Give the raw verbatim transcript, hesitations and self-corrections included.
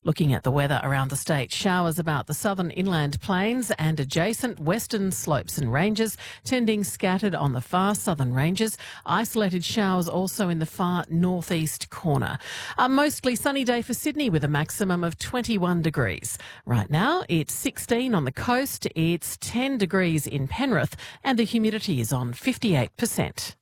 Looking at the weather around the state, showers about the southern inland plains and adjacent western slopes and ranges, tending scattered on the far southern ranges. Isolated showers also in the far northeast corner. A mostly sunny day for Sydney with a maximum of twenty-one degrees. Right now it's sixteen on the coast, it's ten degrees in Penrith and the humidity is on fifty-eight percent.